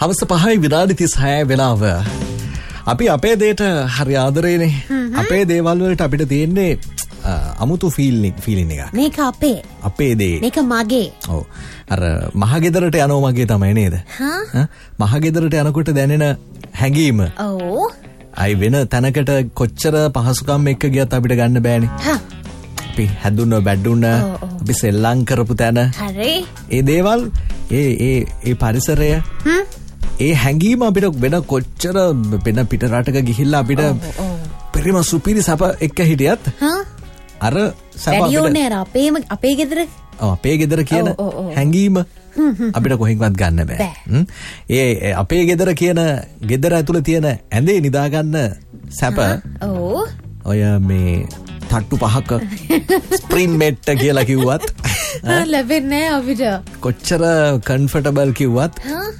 හවස 5යි විනාඩි 36 වෙලාව. අපි අපේ දේට හරි ආදරේනේ. අපේ දේවල් වලට අපිට තියෙන්නේ අමුතු ෆීලින් එක. මේක අපේ දේ. මේක මගේ. ඔව්. අර මහගෙදරට යනවා වගේ තමයි නේද? මහගෙදරට යනකොට දැනෙන හැඟීම. ඔව්. අයි වෙන තැනකට කොච්චර පහසුකම් එක්ක ගියත් අපිට ගන්න බෑනේ. අපි හැදුන බැඩුන අපි සෙල්ලම් කරපු තැන. හරි. ඒ දේවල් ඒ පරිසරය ඒ හැඟීම අපිට වෙන කොච්චර වෙන පිට රටක ගිහිල්ලා අපිට පරිම සුපිරි සප එක්ක හිටියත් අර සප අපිට අපේ ගෙදර අපේ ගෙදර කියන හැඟීම අපිට කොහෙන්වත් ගන්න බෑ. ඒ අපේ ගෙදර කියන ගෙදර ඇතුළේ තියෙන ඇඳේ නිදාගන්න සැප ඔය මේ තට්ටු 5ක ස්ප්‍රින් මෙට් කියලා කිව්වත් ලැබෙන්නේ අපිට. කොච්චර කම්ෆර්ටබල් කිව්වත්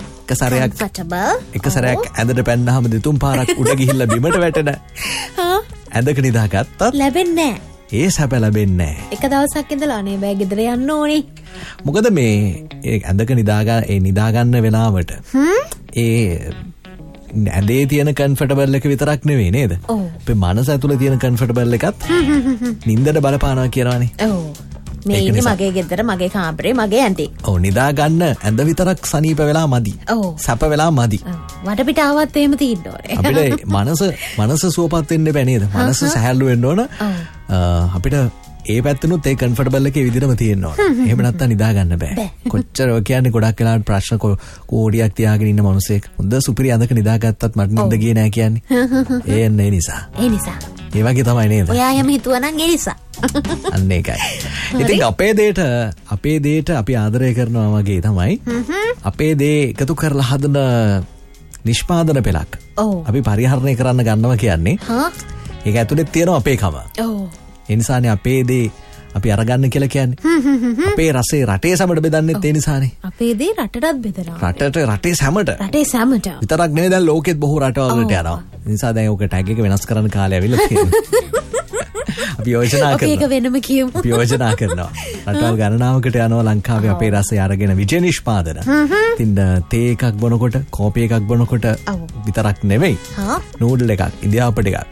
එක සැරයක් ඇඳට පැන්නාම දෙතුන් පාරක් උඩ ගිහිල්ලා බිමට වැටෙන ඇඳක නිදාගත්තත් ලැබෙන්නේ නැහැ. ඒ සැප ලැබෙන්නේ නැහැ. එක දවසක් ඉඳලා අනේ බෑ ගෙදර යන්න ඕනේ. මොකද මේ ඒ ඇඳක නිදාගන්න වෙලාවට ඒ ඇඳේ තියෙන කම්ෆර්ටබල් එක විතරක් නෙවෙයි නේද? අපේ මනස ඇතුලේ තියෙන කම්ෆර්ටබල් එකත් නින්දට බලපානවා කියනවානේ. ඔව්. මේ ඉන්නේ මගේ ගෙදර මගේ කාමරේ මගේ ඇඳේ. ඔව් නිදා ගන්න ඇඳ විතරක් සනීප වෙලා මදි. සැප වෙලා මදි. වටපිට ආවත් එහෙම තියෙන්න ඕනේ. අපිට මනස සුවපත් වෙන්න බෑ නේද? මනස සැහැල්ලු වෙන්න ඕන. අපිට ඒ පැත්තනොත් ඒ කම්ෆර්ටබල් එකේ විදිහටම තියෙන්න ඕන. එහෙම නැත්තම් නිදා ගන්න බෑ. කොච්චර ඔය කියන්නේ ගොඩක් වෙලාවට ප්‍රශ්න කෝඩියක් තියාගෙන ඉන්න මිනිස්සෙක් හොඳ සුපිරි අඳක නිදාගත්තත් මට නිින්ද ගියේ නෑ කියන්නේ. ඒ නිසා. ඒ වගේ තමයි නේද? ඔයා එහෙම හිතුවා නම් ඒ නිසා. අන්න ඒකයි. ඉතින් අපේ දේට අපි ආදරය කරනවා වගේ තමයි අපේ දේ එකතු කරලා හදන නිෂ්පාදන පෙළක් අපි පරිහරණය කරන්න ගන්නවා කියන්නේ ඒක ඇතුලේ තියෙන අපේකම. ඒ නිසානේ අපේ දේ අපි අරගන්න කියලා කියන්නේ. අපේ රසේ රටේ සමට බෙදන්නෙත් ඒ නිසානේ. අපේ දේ රටටත් බෙදනවා. රටේ සමට. විතරක් නෙවෙයි දැන් ලෝකෙත් බොහෝ රටවල් වලට යනවා. ඒ නිසා දැන් ඕක ටැග් එක වෙනස් කරන්න කාලය ඇවිල්ලා තියෙනවා. අපි යෝජනා කරනවා. ඒක වෙනම කියමු. අපි යෝජනා කරනවා. රටවල් ගණනාවකට යනවා ලංකාවේ අපේ රසය අරගෙන විජය නිෂ්පාදන. ඉතින් තේ එකක් බොනකොට, කෝපි එකක් බොනකොට විතරක් නෙවෙයි. නූඩල් එකක්, ඉන්දියාපට එකක්.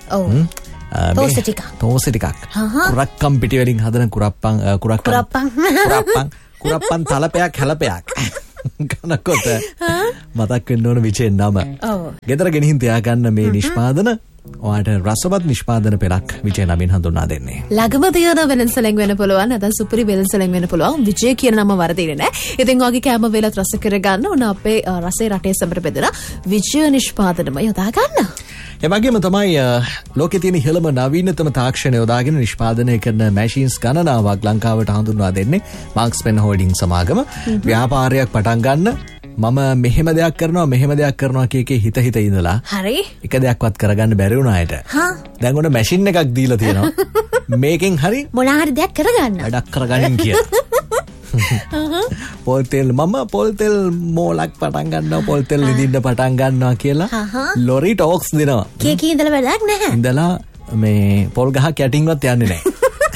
තෝස ටිකක්. කුරක්කම් පිටි වලින් හදන කුරප්පන් තලපයක් හැලපයක්. කනකොට මතක් වෙන්න ඕන විජේ නම. ගෙදර ගෙනින් තියාගන්න මේ නිෂ්පාදන ඔයාට රසවත් නිෂ්පාදන පෙළක් විජේ නමින් හඳුන්වා දෙන්නේ. ළඟම තියෙන වෙළඳසැලෙන් වෙන්න පුළුවන් නැත්නම් සුපිරි වෙළඳසැලෙන් වෙන්න පුළුවන්. විජේ කියන නම වරදින්නේ නැහැ. ඉතින් ඔයගේ කැම වේලත් රස කරගන්න ඕන අපේ රසේ රටේ සමර බෙදලා විජේ නිෂ්පාදනම යොදා ගන්න. ඒ වගේම තමයි ලෝකේ තියෙන ඉහළම නවීනතම තාක්ෂණය යොදාගෙන නිෂ්පාදනය කරන මැෂින්ස් ගණනාවක් ලංකාවට හඳුන්වා දෙන්නේ මාක්ස් පෙන් හෝල්ඩින් සමාගම. ව්‍යාපාරයක් පටන් ගන්න මම මෙහෙම දෙයක් කරනවා කීකේ හිත ඉඳලා හරි එක දෙයක්වත් කරගන්න බැරි වුණ අයට දැන් ඔන්න මැෂින් එකක් දීලා තියෙනවා. මේකෙන් හරි මොනවා හරි දෙයක් කරගන්න. වැඩක් කරගන්න කියලා. පොල් තෙල් මෝලක් පටන් ගන්නවා, පොල් තෙල් ලිදින්න පටන් ගන්නවා කියලා ලොරි ටෝක්ස් දෙනවා. කීකේ ඉඳලා වැඩක් නැහැ. ඉඳලා මේ පොල් ගහක් යටින්වත් යන්නේ නැහැ.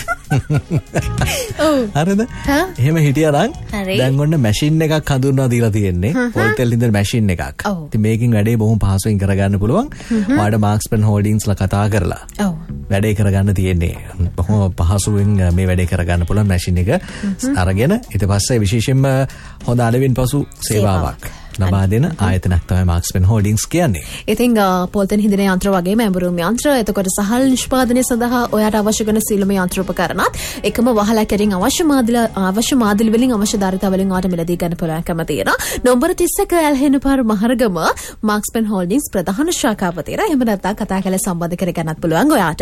හරිද? එහෙම හිටියනම් දැන් ඔන්න මැෂින් එකක් හඳුන්වා දීලා තියෙන්නේ. පොල් තෙල් ඉඳන් මැෂින් එකක්. ඉතින් මේකෙන් වැඩේ බොහොම පහසුවෙන් කරගන්න පුළුවන්. ඔයාලට මාක්ස් පෙන් හෝල්ඩින්ස්ලා කතා කරලා වැඩේ කරගන්න තියෙන්නේ. බොහොම පහසුවෙන් මේ වැඩේ කරගන්න පුළුවන් මැෂින් එක අරගෙන ඊට පස්සේ විශේෂයෙන්ම හොඳ අලෙවින් පසු සේවාවක් ලබා දෙන ආයතනයක් තමයි මාක්ස් පෙන් හෝල්ඩින්ස් කියන්නේ. ඉතින් පොල් තෙල් හිඳින යන්ත්‍ර වගේම ඇඹරුම් යන්ත්‍ර, එතකොට සහල් නිෂ්පාදනය සඳහා ඔයාට අවශ්‍ය කරන සියලුම යන්ත්‍ර උපකරණත් එකම වහලක් ඇරින් අවශ්‍ය මාදිලි වලින් අවශ්‍ය ධාරිතා වලින් ඔයාට මිලදී ගන්න පුළුවන්කම තියෙනවා. නම්බර 31 ඇල්හෙනපාර මහරගම මාක්ස් පෙන් හෝල්ඩින්ස් ප්‍රධාන ශාඛාව තියෙනවා. එහෙම නැත්නම් කතා කරලා සම්බන්ධ කරගන්නත් පුළුවන් ඔයාට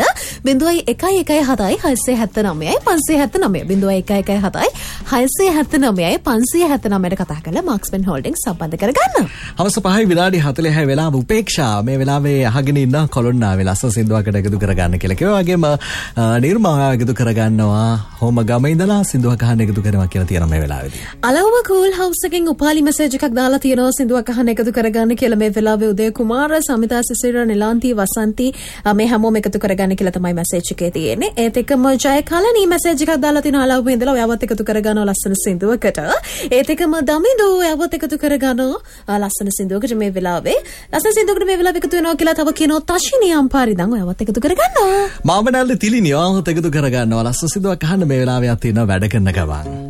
0117 579 579 කතා කරලා මාක්ස් පෙන් හෝල්ඩින්ස් සම්බන්ධ කරගන්න. හවස 5 විනාඩි 46 වෙලාව උපේක්ෂා මේ වෙලාවේ අහගෙන ඉන්න කොළොන්නාවේ ලස්සන සින්දුවකට එකතු කරගන්න කියලා කිව්වා. වගේම නිර්මාණ එකතු කරගන්නවා හොම ගම ඉඳලා සින්දුවක් අහන්න එකතු කරනවා කියලා තියෙනවා මේ වෙලාවේදී. අලවම කූල් හවුස් එකෙන් උපාලි මෙසේජ් එකක් දාලා තියෙනවා සින්දුවක් අහන්න එකතු කරගන්න කියලා මේ වෙලාවේ උදේ කුමාර සමිතා සිසිර නිලාන්ති වසන්ති මේ හැමෝම එකතු කරගන්න කියලා තමයි මෙසේජ් එකේ තියෙන්නේ. ඒත් එකම ජය කලනී මෙසේජ් එකක් දාලා තියෙනවා අලවම ඉඳලා ඔයාවත් එකතු කරගන්නවා ලස්සන සින්දුවකට. ඒත් එකම දමිදු ඔයාවත් එකතු කරගන්නවා ඉන්නවා ලස්සන සින්දුවකට මේ වෙලාවේ. ලස්සන සින්දුවකට මේ වෙලාවේ එකතු වෙනවා කියලා තව කියනවා තෂිනි අම්පාරි දන් ඔයවත් එකතු කරගන්නවා. මාමනල්ලි තිලිනි ඔයවත් එකතු කරගන්නවා. ලස්සන සින්දුවක් අහන්න මේ වෙලාවේ යත් තියෙනවා වැඩ කරන ගමන්.